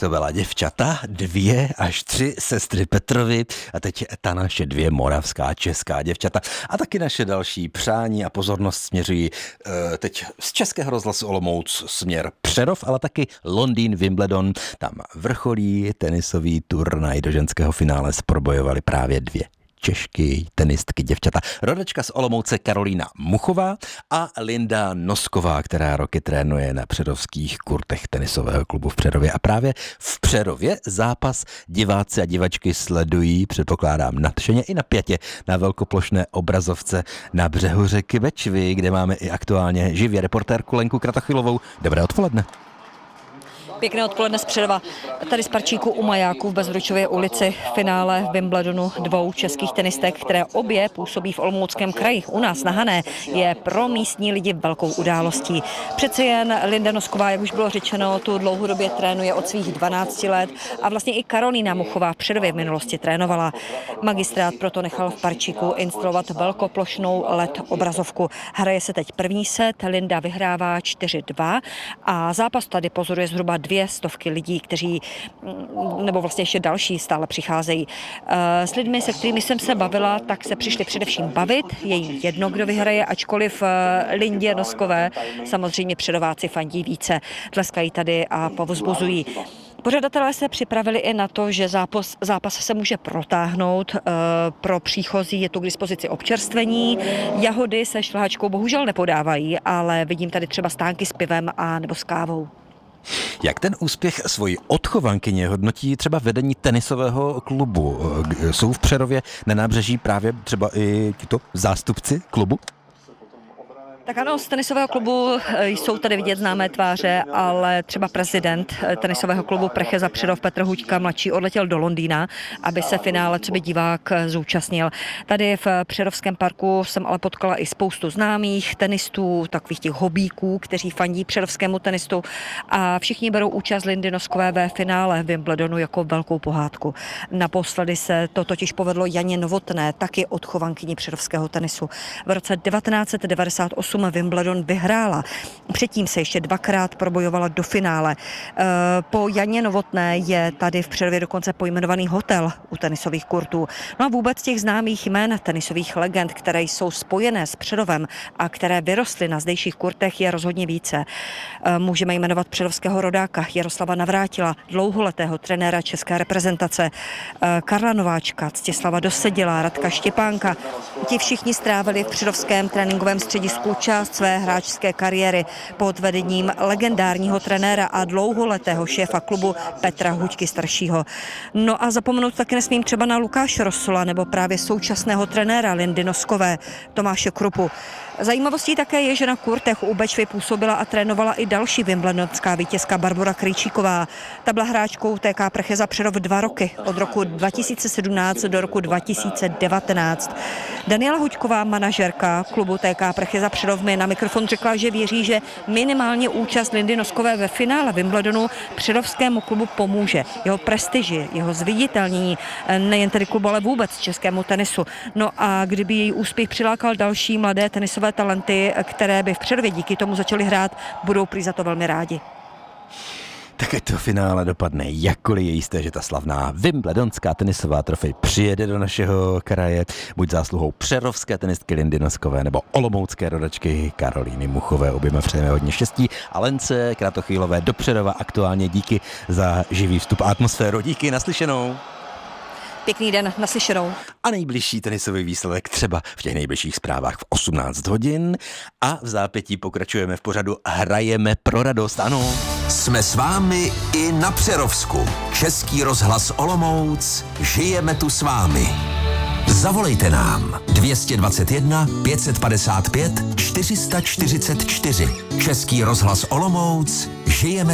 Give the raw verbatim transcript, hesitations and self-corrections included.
to byla děvčata, dvě až tři sestry Petrovy a teď ta naše dvě moravská česká děvčata a taky naše další přání a pozornost směřují uh, teď z Českého rozhlasu Olomouc směr Přerov, ale taky Londýn, Wimbledon. Tam vrcholí tenisový turnaj, do ženského finále probojovali právě dvě Češky, tenistky, děvčata. Rodačka z Olomouce Karolína Muchová a Linda Nosková, která roky trénuje na přerovských kurtech tenisového klubu v Přerově. A právě v Přerově zápas diváci a divačky sledují, předpokládám, nadšeně i napjatě na velkoplošné obrazovce na břehu řeky Bečvy, kde máme i aktuálně živě reportérku Lenku Kratochvilovou. Dobré odpoledne. Pěkné odpoledne z Přerova. Tady z parčíku u Majáku v Bezručově ulici v finále Wimbledonu dvou českých tenistek, které obě působí v Olomouckém kraji. U nás na Hané je pro místní lidi velkou událostí. Přece jen Linda Nosková, jak už bylo řečeno, tu dlouhodobě trénuje od svých dvanácti let a vlastně i Karolína Muchová v Přerově v minulosti trénovala. Magistrát proto nechal v parčíku instalovat velkoplošnou el é dé obrazovku. Hraje se teď první set, Linda vyhrává čtyři dva a zápas tady pozoruje zhruba dvě stovky lidí, kteří, nebo vlastně ještě další stále přicházejí. S lidmi, se kterými jsem se bavila, tak se přišli především bavit. Je jí jedno, kdo vyhraje, ačkoliv Lindě Noskové samozřejmě přerováci fandí více. Tleskají tady a povzbuzují. Pořadatelé se připravili i na to, že zápas, zápas se může protáhnout. Pro příchozí je tu k dispozici občerstvení. Jahody se šlehačkou bohužel nepodávají, ale vidím tady třeba stánky s pivem a nebo s kávou. Jak ten úspěch svojí odchovankyně hodnotí třeba vedení tenisového klubu? Jsou v Přerově na nábřeží právě třeba i tito zástupci klubu? Tak ano, z tenisového klubu jsou tady vidět známé tváře, ale třeba prezident tenisového klubu Precheza Přerov Petr Huďka mladší odletěl do Londýna, aby se finále třeba divák zúčastnil. Tady v Přerovském parku jsem ale potkala i spoustu známých tenistů, takových těch hobíků, kteří fandí přerovskému tenistu a všichni berou účast Lindy Noskové ve finále Wimbledonu jako velkou pohádku. Naposledy se to totiž povedlo Janě Novotné, taky odchovankyni přerovského tenisu. V roce devatenáct set devadesát osm Wimbledon vyhrála. Předtím se ještě dvakrát probojovala do finále. Po Janě Novotné je tady v Přerově dokonce pojmenovaný hotel u tenisových kurtů. No a vůbec těch známých jmén tenisových legend, které jsou spojené s Přerovem a které vyrostly na zdejších kurtech, je rozhodně více. Můžeme jmenovat přerovského rodáka Jaroslava Navrátila, dlouholetého trenéra české reprezentace, Karla Nováčka, Ctislava Dosedila, Radka Štěpánka. Ti všichni strávili v přerovském tréninkovém středisku část své hráčské kariéry pod vedením legendárního trenéra a dlouholetého šéfa klubu Petra Huďky staršího. No a zapomenout taky nesmím třeba na Lukáše Rossola nebo právě současného trenéra Lindy Noskové Tomáše Krupu. Zajímavostí také je, že na kurtech u Bečvy působila a trénovala i další wimbledonská vítězka Barbora Krejčíková. Ta byla hráčkou té ká Precheza Přerov dva roky, od roku dva tisíce sedmnáct do roku dva tisíce devatenáct. Daniela Huďková, manažerka klubu té ká Precheza Přerov, mi na mikrofon řekla, že věří, že minimálně účast Lindy Noskové ve finále Wimbledonu přerovskému klubu pomůže. Jeho prestiži, jeho zviditelnění, nejen tedy klubu, ale vůbec českému tenisu. No a kdyby její úspěch přilákal další mladé tenisové talenty, které by v Přerově díky tomu začaly hrát, budou prý za to velmi rádi. Tak to finále dopadne, jakkoliv je jisté, že ta slavná wimbledonská tenisová trofej přijede do našeho kraje, buď zásluhou přerovské tenistky Lindy Noskové nebo olomoucké rodačky Karolíny Muchové. Oběma přejeme hodně štěstí a Lence Kratochvílové do Přerova aktuálně díky za živý vstup a atmosféru. Díky, naslyšenou. Pěkný den, naslyšenou. A nejbližší tenisový výsledek třeba v těch nejbližších zprávách v osmnáct hodin a v zápětí pokračujeme v pořadu Hrajeme pro radost, ano. Jsme s vámi i na Přerovsku. Český rozhlas Olomouc, žijeme tu s vámi. Zavolejte nám dvě stě dvacet jedna pět set padesát pět čtyři sta čtyřicet čtyři. Český rozhlas Olomouc, žijeme